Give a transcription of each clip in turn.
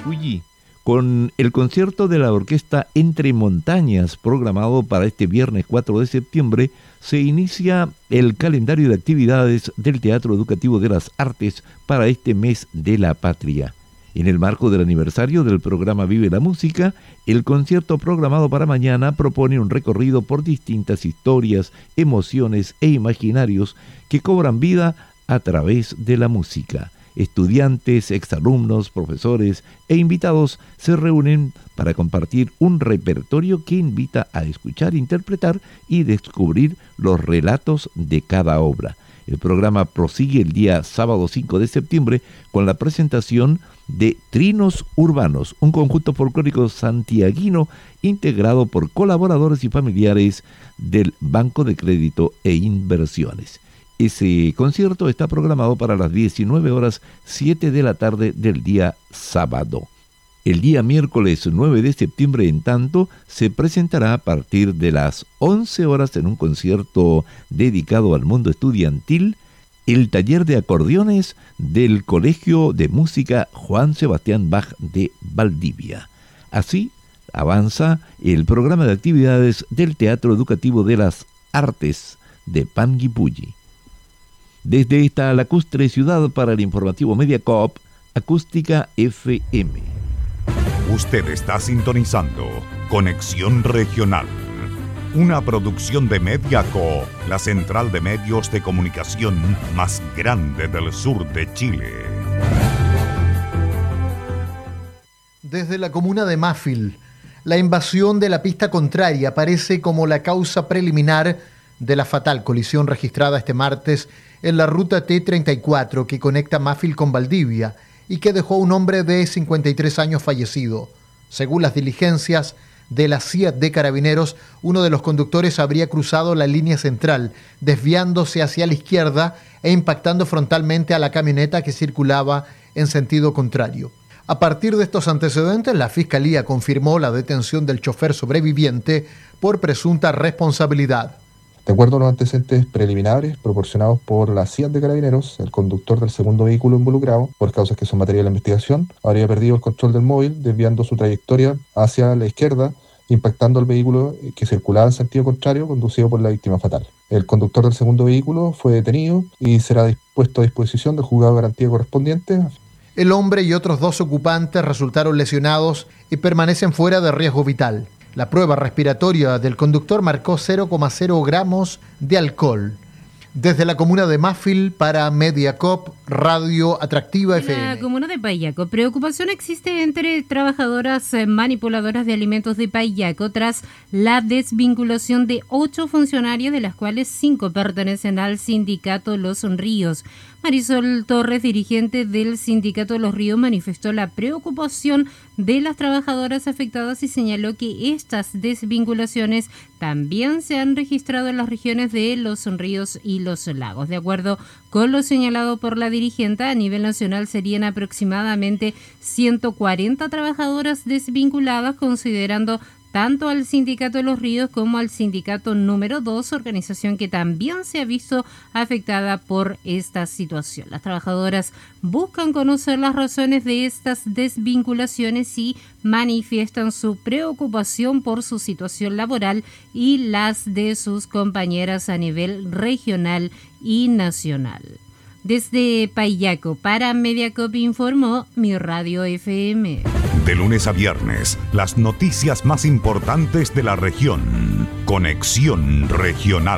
Panguipulli, con el concierto de la orquesta Entre Montañas, programado para este viernes 4 de septiembre, se inicia el calendario de actividades del Teatro Educativo de las Artes para este mes de la patria. En el marco del aniversario del programa Vive la Música, el concierto programado para mañana propone un recorrido por distintas historias, emociones e imaginarios que cobran vida a través de la música. Estudiantes, exalumnos, profesores e invitados se reúnen para compartir un repertorio que invita a escuchar, interpretar y descubrir los relatos de cada obra. El programa prosigue el día sábado 5 de septiembre con la presentación de Trinos Urbanos, un conjunto folclórico santiaguino integrado por colaboradores y familiares del Banco de Crédito e Inversiones. Ese concierto está programado para las 19:07 de la tarde del día sábado. El día miércoles 9 de septiembre, en tanto, se presentará a partir de las 11 horas en un concierto dedicado al mundo estudiantil, el taller de acordeones del Colegio de Música Juan Sebastián Bach de Valdivia. Así avanza el programa de actividades del Teatro Educativo de las Artes de Panguipulli. Desde esta lacustre ciudad para el informativo Mediacoop, Acústica FM. Usted está sintonizando Conexión Regional, una producción de Mediacoop, la central de medios de comunicación más grande del sur de Chile. Desde la comuna de Mafil, la invasión de la pista contraria aparece como la causa preliminar de la fatal colisión registrada este martes en la ruta T34 que conecta Mafil con Valdivia y que dejó a un hombre de 53 años fallecido. Según las diligencias de la CIAT de Carabineros, uno de los conductores habría cruzado la línea central, desviándose hacia la izquierda e impactando frontalmente a la camioneta que circulaba en sentido contrario. A partir de estos antecedentes, la Fiscalía confirmó la detención del chofer sobreviviente por presunta responsabilidad. De acuerdo a los antecedentes preliminares proporcionados por la CIAT de Carabineros, el conductor del segundo vehículo involucrado, por causas que son materia de la investigación, habría perdido el control del móvil, desviando su trayectoria hacia la izquierda, impactando al vehículo que circulaba en sentido contrario, conducido por la víctima fatal. El conductor del segundo vehículo fue detenido y será puesto a disposición del juzgado de garantía correspondiente. El hombre y otros 2 ocupantes resultaron lesionados y permanecen fuera de riesgo vital. La prueba respiratoria del conductor marcó 0,0 gramos de alcohol. Desde la comuna de Mafil para Mediacoop, Radio Atractiva FM. En la comuna de Payaco, preocupación existe entre trabajadoras manipuladoras de alimentos de Payaco tras la desvinculación de 8 funcionarios, de las cuales 5 pertenecen al sindicato Los Ríos. Marisol Torres, dirigente del sindicato Los Ríos, manifestó la preocupación de las trabajadoras afectadas y señaló que estas desvinculaciones también se han registrado en las regiones de Los Ríos y Los Lagos. De acuerdo con lo señalado por la dirigente, a nivel nacional serían aproximadamente 140 trabajadoras desvinculadas, considerando tanto al sindicato de Los Ríos como al sindicato número 2, organización que también se ha visto afectada por esta situación. Las trabajadoras buscan conocer las razones de estas desvinculaciones y manifiestan su preocupación por su situación laboral y las de sus compañeras a nivel regional y nacional. Desde Payaco para Mediacoop informó Mi Radio FM. De lunes a viernes, las noticias más importantes de la región. Conexión Regional.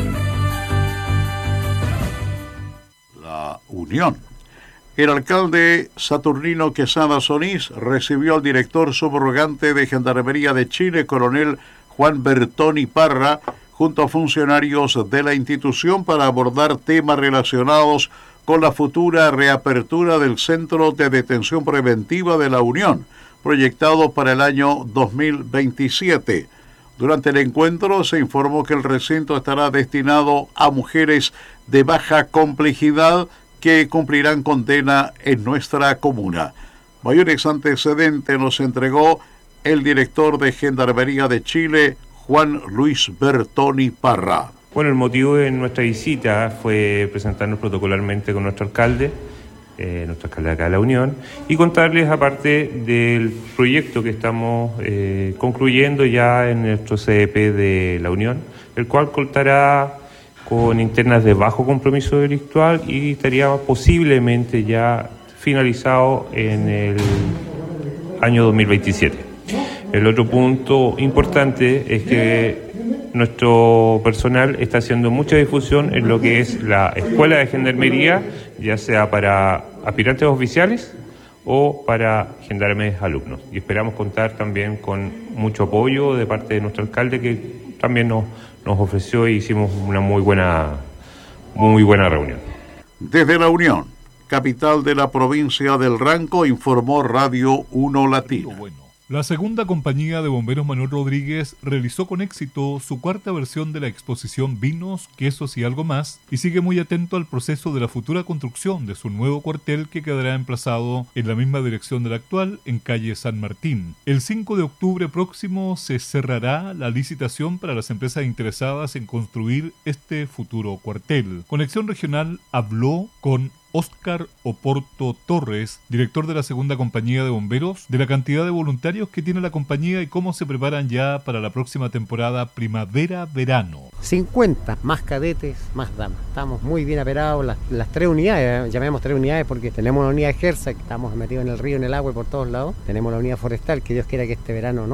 La Unión. El alcalde Saturnino Quesada Solís recibió al director subrogante de Gendarmería de Chile, coronel Juan Bertoni Parra, junto a funcionarios de la institución para abordar temas relacionados con la futura reapertura del Centro de Detención Preventiva de la Unión, proyectado para el año 2027. Durante el encuentro se informó que el recinto estará destinado a mujeres de baja complejidad que cumplirán condena en nuestra comuna. Mayores antecedentes nos entregó el director de Gendarmería de Chile, Juan Luis Bertoni Parra. Bueno, el motivo de nuestra visita fue presentarnos protocolarmente con nuestro alcalde nuestra alcaldía acá de La Unión, y contarles aparte del proyecto que estamos concluyendo ya en nuestro CDP de La Unión, el cual contará con internas de bajo compromiso delictual y estaría posiblemente ya finalizado en el año 2027. El otro punto importante es que nuestro personal está haciendo mucha difusión en lo que es la escuela de gendarmería, ya sea para aspirantes oficiales o para gendarmes alumnos. Y esperamos contar también con mucho apoyo de parte de nuestro alcalde, que también nos ofreció y hicimos una muy buena reunión. Desde La Unión, capital de la provincia del Ranco, informó Radio 1 Latina. La segunda compañía de bomberos Manuel Rodríguez realizó con éxito su cuarta versión de la exposición Vinos, Quesos y Algo Más, y sigue muy atento al proceso de la futura construcción de su nuevo cuartel, que quedará emplazado en la misma dirección del actual, en calle San Martín. El 5 de octubre próximo se cerrará la licitación para las empresas interesadas en construir este futuro cuartel. Conexión Regional habló con Óscar Oporto Torres, director de la segunda compañía de bomberos, de la cantidad de voluntarios que tiene la compañía y cómo se preparan ya para la próxima temporada primavera-verano. 50, más cadetes, más damas. Estamos muy bien aperados, las 3 unidades, llamemos 3 unidades porque tenemos la unidad de Gersa, que estamos metidos en el río, en el agua y por todos lados. Tenemos la unidad forestal, que Dios quiera que este verano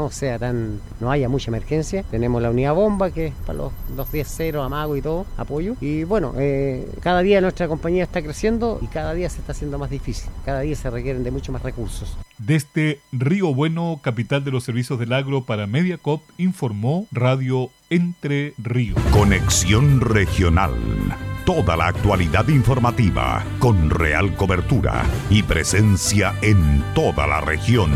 no haya mucha emergencia. Tenemos la unidad bomba, que es para los 10-0, amago y todo, apoyo. Y bueno, cada día nuestra compañía está creciendo y cada día se está haciendo más difícil. Cada día se requieren de mucho más recursos. Desde Río Bueno, capital de los servicios del agro para Mediacoop, informó Radio Entre Ríos. Conexión Regional. Toda la actualidad informativa con real cobertura y presencia en toda la región.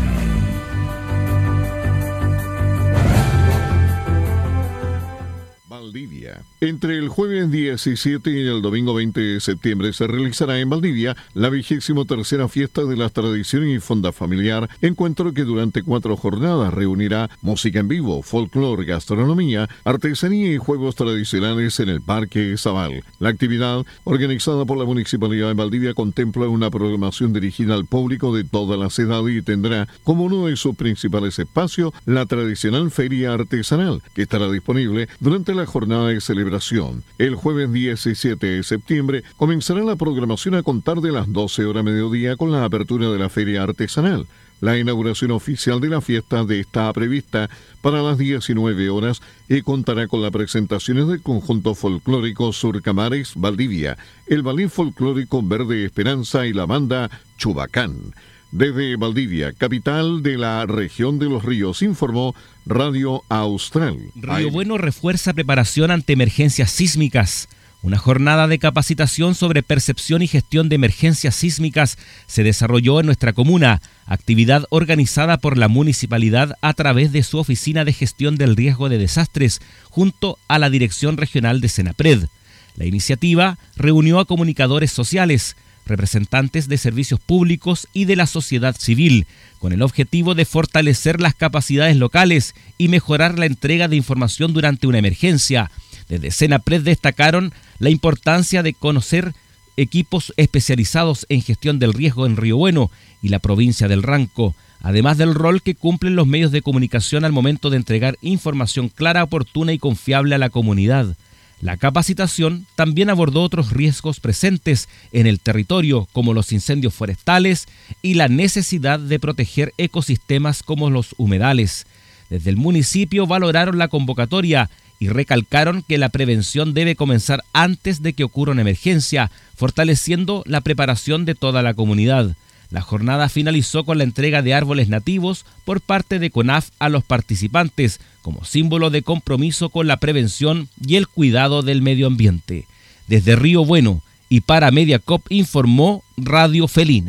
Valdivia. Entre el jueves 17 y el domingo 20 de septiembre se realizará en Valdivia la 23ª fiesta de las tradiciones y fonda familiar, encuentro que durante 4 jornadas reunirá música en vivo, folclore, gastronomía, artesanía y juegos tradicionales en el Parque Zabal. La actividad, organizada por la Municipalidad de Valdivia, contempla una programación dirigida al público de todas las edades y tendrá como uno de sus principales espacios la tradicional feria artesanal, que estará disponible durante la jornada de celebración. El jueves 17 de septiembre comenzará la programación a contar de las 12 horas mediodía con la apertura de la feria artesanal. La inauguración oficial de la fiesta está prevista para las 19 horas y contará con las presentaciones del conjunto folclórico Surcamares Valdivia, el ballet folclórico Verde Esperanza y la banda Chubacán. Desde Valdivia, capital de la región de los ríos, informó Radio Austral. Río Bueno refuerza preparación ante emergencias sísmicas. Una jornada de capacitación sobre percepción y gestión de emergencias sísmicas se desarrolló en nuestra comuna, actividad organizada por la municipalidad a través de su Oficina de Gestión del Riesgo de Desastres, junto a la Dirección Regional de Senapred. La iniciativa reunió a comunicadores sociales, representantes de servicios públicos y de la sociedad civil, con el objetivo de fortalecer las capacidades locales y mejorar la entrega de información durante una emergencia. Desde Senapred destacaron la importancia de conocer equipos especializados en gestión del riesgo en Río Bueno y la provincia del Ranco, además del rol que cumplen los medios de comunicación al momento de entregar información clara, oportuna y confiable a la comunidad. La capacitación también abordó otros riesgos presentes en el territorio, como los incendios forestales y la necesidad de proteger ecosistemas como los humedales. Desde el municipio valoraron la convocatoria y recalcaron que la prevención debe comenzar antes de que ocurra una emergencia, fortaleciendo la preparación de toda la comunidad. La jornada finalizó con la entrega de árboles nativos por parte de CONAF a los participantes, como símbolo de compromiso con la prevención y el cuidado del medio ambiente. Desde Río Bueno y para Mediacoop informó Radio Felina.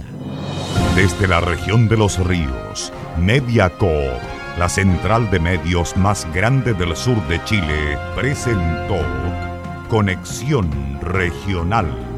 Desde la región de los ríos, Mediacoop, la central de medios más grande del sur de Chile, presentó Conexión Regional.